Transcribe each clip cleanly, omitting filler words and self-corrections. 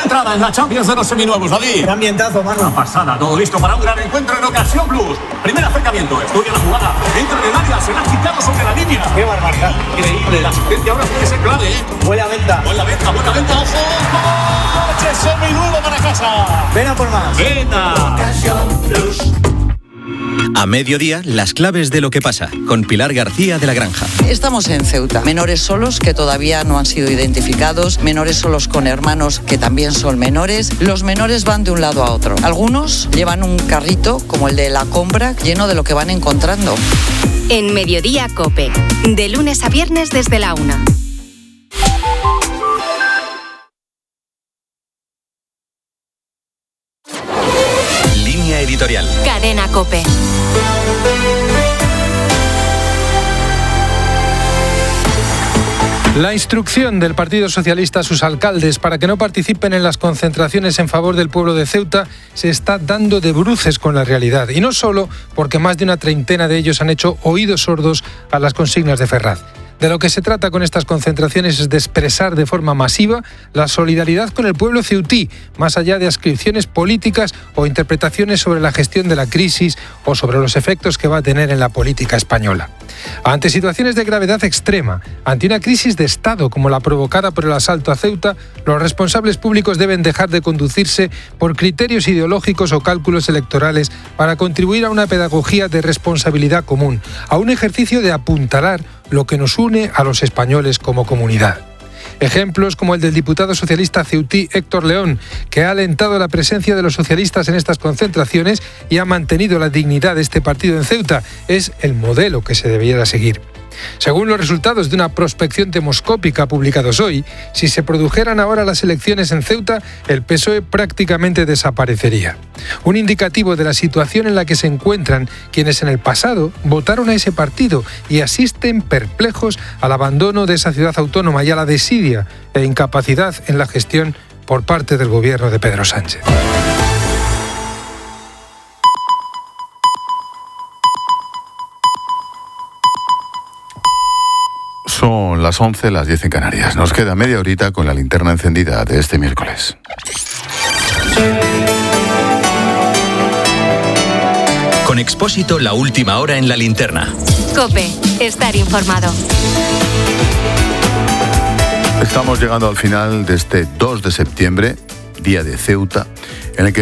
entrada en la Champions de los seminuevos, David. Qué ambientazo, mano. Una pasada, todo listo para un gran encuentro en Ocasión Plus. Primer acercamiento, estudia la jugada. Entra en el área, se la ha quitado sobre la línea. Qué barbaridad. Increíble, la asistencia ahora puede ser clave, ¿eh? Buena venta. Buena venta, ojo. ¡Coche seminuevo para casa! Ven a por más. ¡Venta! Ocasión Plus. A mediodía, las claves de lo que pasa, con Pilar García de la Granja. Estamos en Ceuta. Menores solos que todavía no han sido identificados, menores solos con hermanos que también son menores. Los menores van de un lado a otro. Algunos llevan un carrito, como el de la compra, lleno de lo que van encontrando. En Mediodía COPE, de lunes a viernes desde la 1. Línea editorial. Cadena COPE. La instrucción del Partido Socialista a sus alcaldes para que no participen en las concentraciones en favor del pueblo de Ceuta se está dando de bruces con la realidad. Y no solo porque más de una treintena de ellos han hecho oídos sordos a las consignas de Ferraz. De lo que se trata con estas concentraciones es de expresar de forma masiva la solidaridad con el pueblo ceutí, más allá de ascripciones políticas o interpretaciones sobre la gestión de la crisis o sobre los efectos que va a tener en la política española. Ante situaciones de gravedad extrema, ante una crisis de Estado como la provocada por el asalto a Ceuta, los responsables públicos deben dejar de conducirse por criterios ideológicos o cálculos electorales para contribuir a una pedagogía de responsabilidad común, a un ejercicio de apuntalar lo que nos une a los españoles como comunidad. Ejemplos como el del diputado socialista ceutí Héctor León, que ha alentado la presencia de los socialistas en estas concentraciones y ha mantenido la dignidad de este partido en Ceuta, es el modelo que se debiera seguir. Según los resultados de una prospección demoscópica publicados hoy, si se produjeran ahora las elecciones en Ceuta, el PSOE prácticamente desaparecería. Un indicativo de la situación en la que se encuentran quienes en el pasado votaron a ese partido y asisten perplejos al abandono de esa ciudad autónoma y a la desidia e incapacidad en la gestión por parte del gobierno de Pedro Sánchez. Son las 11, las 10 en Canarias. Nos queda media horita con la linterna encendida de este miércoles. Con Expósito, la última hora en la linterna. COPE, estar informado. Estamos llegando al final de este 2 de septiembre, día de Ceuta, en el que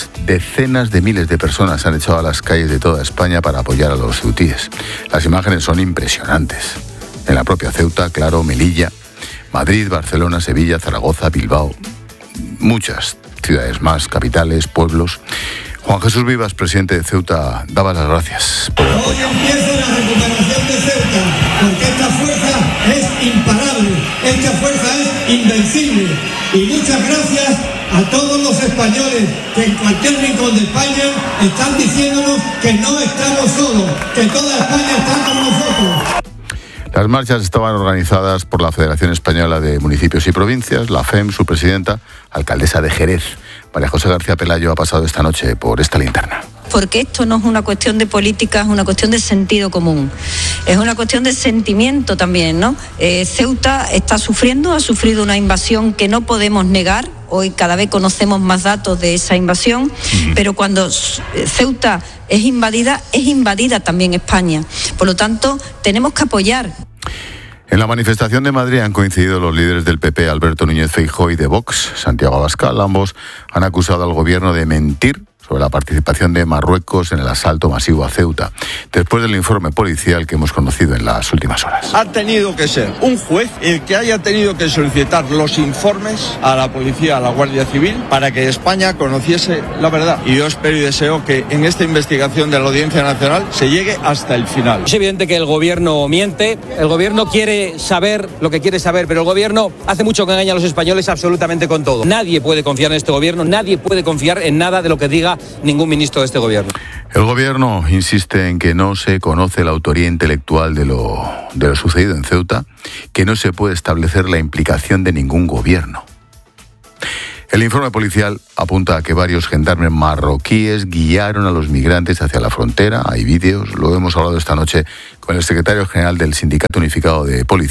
decenas de miles de personas han echado a las calles de toda España para apoyar a los ceutíes. Las imágenes son impresionantes. En la propia Ceuta, claro, Melilla, Madrid, Barcelona, Sevilla, Zaragoza, Bilbao, muchas ciudades más, capitales, pueblos. Juan Jesús Vivas, presidente de Ceuta, daba las gracias por el apoyo. Hoy empieza la recuperación de Ceuta, porque esta fuerza es imparable, esta fuerza es invencible. Y muchas gracias a todos los españoles que en cualquier rincón de España están diciéndonos que no estamos solos, que toda España está con nosotros. Las marchas estaban organizadas por la Federación Española de Municipios y Provincias, la FEM, su presidenta, alcaldesa de Jerez. María José García Pelayo ha pasado esta noche por esta linterna. Porque esto no es una cuestión de política, es una cuestión de sentido común. Es una cuestión de sentimiento también, ¿no? Ceuta está sufriendo, ha sufrido una invasión que no podemos negar. Hoy cada vez conocemos más datos de esa invasión, pero cuando Ceuta es invadida también España. Por lo tanto, tenemos que apoyar. En la manifestación de Madrid han coincidido los líderes del PP, Alberto Núñez Feijóo, y de Vox, Santiago Abascal. Ambos han acusado al gobierno de mentir sobre la participación de Marruecos en el asalto masivo a Ceuta, después del informe policial que hemos conocido en las últimas horas. Ha tenido que ser un juez el que haya tenido que solicitar los informes a la policía, a la Guardia Civil, para que España conociese la verdad. Y yo espero y deseo que en esta investigación de la Audiencia Nacional se llegue hasta el final. Es evidente que el gobierno miente, el gobierno quiere saber lo que quiere saber, pero el gobierno hace mucho que engaña a los españoles absolutamente con todo. Nadie puede confiar en este gobierno, nadie puede confiar en nada de lo que diga ningún ministro de este gobierno. El gobierno insiste en que no se conoce la autoría intelectual de lo sucedido en Ceuta, que no se puede establecer la implicación de ningún gobierno. El informe policial apunta a que varios gendarmes marroquíes guiaron a los migrantes hacia la frontera. Hay vídeos, lo hemos hablado esta noche con el secretario general del Sindicato Unificado de Policía,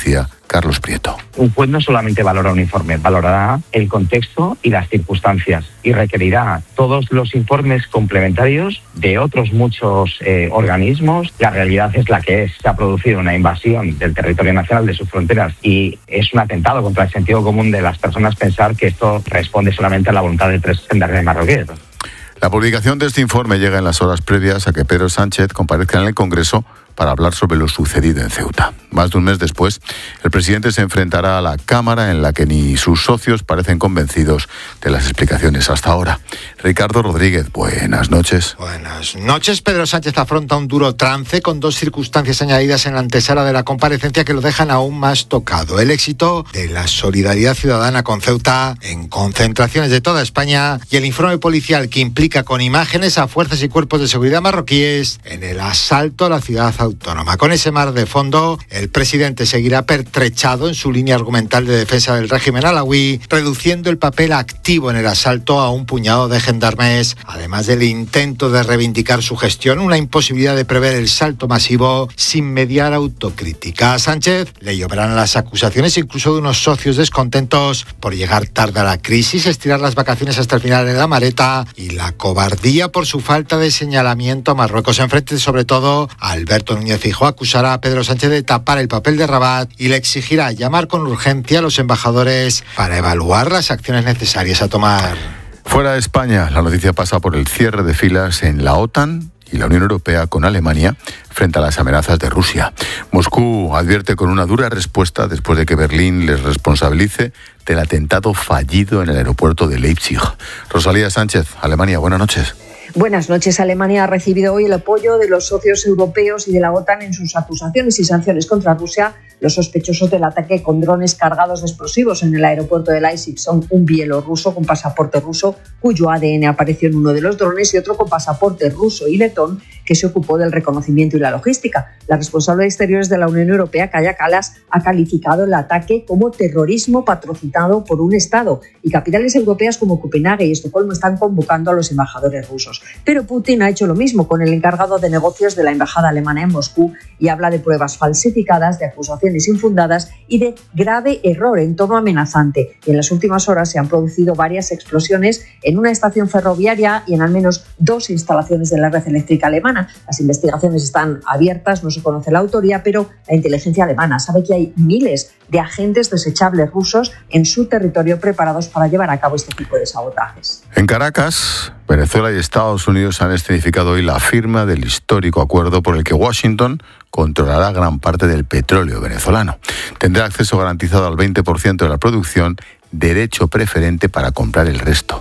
Carlos Prieto. Un juez no solamente valora un informe, valorará el contexto y las circunstancias y requerirá todos los informes complementarios de otros muchos organismos. La realidad es la que es. Se ha producido una invasión del territorio nacional, de sus fronteras, y es un atentado contra el sentido común de las personas pensar que esto responde solamente a la voluntad de 3 gendarmes marroquíes. La publicación de este informe llega en las horas previas a que Pedro Sánchez comparezca en el Congreso para hablar sobre lo sucedido en Ceuta. Más de un mes después, el presidente se enfrentará a la Cámara, en la que ni sus socios parecen convencidos de las explicaciones hasta ahora. Ricardo Rodríguez, buenas noches. Buenas noches. Pedro Sánchez afronta un duro trance con 2 circunstancias añadidas en la antesala de la comparecencia que lo dejan aún más tocado. El éxito de la solidaridad ciudadana con Ceuta en concentraciones de toda España y el informe policial que implica con imágenes a fuerzas y cuerpos de seguridad marroquíes en el asalto a la ciudad autónoma. Con ese mar de fondo, el presidente seguirá pertrechado en su línea argumental de defensa del régimen alawí, reduciendo el papel activo en el asalto a un puñado de gendarmes, además del intento de reivindicar su gestión, una imposibilidad de prever el salto masivo sin mediar autocrítica. A Sánchez le lloverán las acusaciones incluso de unos socios descontentos por llegar tarde a la crisis, estirar las vacaciones hasta el final de la maleta y la cobardía por su falta de señalamiento a Marruecos. Enfrente sobre todo a Alberto Núñez Feijóo acusará a Pedro Sánchez de tapar el papel de Rabat y le exigirá llamar con urgencia a los embajadores para evaluar las acciones necesarias a tomar. Fuera de España, la noticia pasa por el cierre de filas en la OTAN y la Unión Europea con Alemania frente a las amenazas de Rusia. Moscú advierte con una dura respuesta después de que Berlín les responsabilice del atentado fallido en el aeropuerto de Leipzig. Rosalía Sánchez, Alemania, buenas noches. Buenas noches. Alemania ha recibido hoy el apoyo de los socios europeos y de la OTAN en sus acusaciones y sanciones contra Rusia. Los sospechosos del ataque con drones cargados de explosivos en el aeropuerto de Leipzig son un bielorruso con pasaporte ruso, cuyo ADN apareció en uno de los drones, y otro con pasaporte ruso y letón, que se ocupó del reconocimiento y la logística. La responsable de Exteriores de la Unión Europea, Kaja Kallas, ha calificado el ataque como terrorismo patrocinado por un Estado, y capitales europeas como Copenhague y Estocolmo están convocando a los embajadores rusos. Pero Putin ha hecho lo mismo con el encargado de negocios de la embajada alemana en Moscú y habla de pruebas falsificadas, de acusaciones infundadas y de grave error en tono amenazante. Y en las últimas horas se han producido varias explosiones en una estación ferroviaria y en al menos 2 instalaciones de la red eléctrica alemana. Las investigaciones están abiertas, no se conoce la autoría, pero la inteligencia alemana sabe que hay miles de agentes desechables rusos en su territorio preparados para llevar a cabo este tipo de sabotajes. En Caracas, Venezuela y Estados Unidos han escenificado hoy la firma del histórico acuerdo por el que Washington controlará gran parte del petróleo venezolano. Tendrá acceso garantizado al 20% de la producción, derecho preferente para comprar el resto.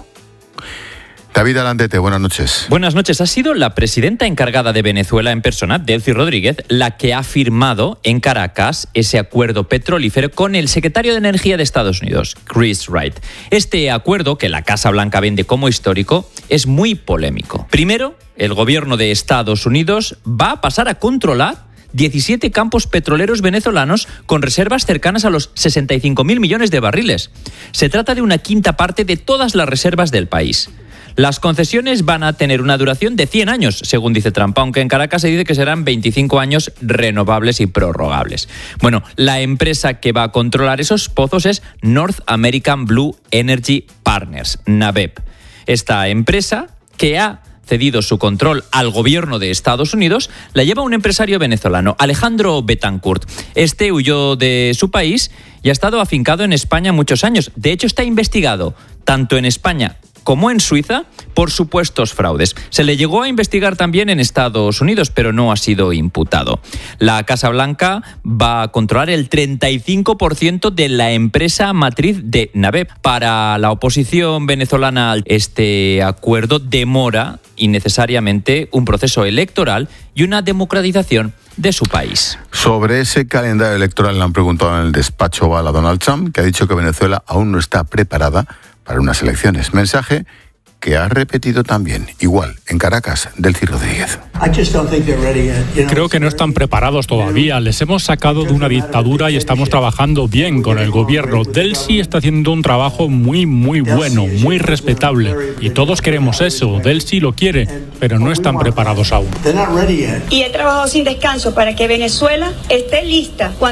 David Alandete, buenas noches. Buenas noches. Ha sido la presidenta encargada de Venezuela en persona, Delcy Rodríguez, la que ha firmado en Caracas ese acuerdo petrolífero con el secretario de Energía de Estados Unidos, Chris Wright. Este acuerdo, que la Casa Blanca vende como histórico, es muy polémico. Primero, el gobierno de Estados Unidos va a pasar a controlar 17 campos petroleros venezolanos con reservas cercanas a los 65.000 millones de barriles. Se trata de una quinta parte de todas las reservas del país. Las concesiones van a tener una duración de 100 años, según dice Trump, aunque en Caracas se dice que serán 25 años renovables y prorrogables. Bueno, la empresa que va a controlar esos pozos es North American Blue Energy Partners, NABEP. Esta empresa, que ha cedido su control al gobierno de Estados Unidos, la lleva un empresario venezolano, Alejandro Betancourt. Este huyó de su país y ha estado afincado en España muchos años. De hecho, está investigado tanto en España como en Suiza por supuestos fraudes. Se le llegó a investigar también en Estados Unidos, pero no ha sido imputado. La Casa Blanca va a controlar el 35% de la empresa matriz de NABEP. Para la oposición venezolana, este acuerdo demora innecesariamente un proceso electoral y una democratización de su país. Sobre ese calendario electoral le han preguntado en el despacho Oval a Donald Trump, que ha dicho que Venezuela aún no está preparada para unas elecciones. Mensaje que ha repetido también, igual, en Caracas, Delcy Rodríguez. Creo que no están preparados todavía. Les hemos sacado de una dictadura y estamos trabajando bien con el gobierno. Delcy está haciendo un trabajo muy bueno, muy respetable. Y todos queremos eso. Delcy lo quiere, pero no están preparados aún. Y he trabajado sin descanso para que Venezuela esté lista cuando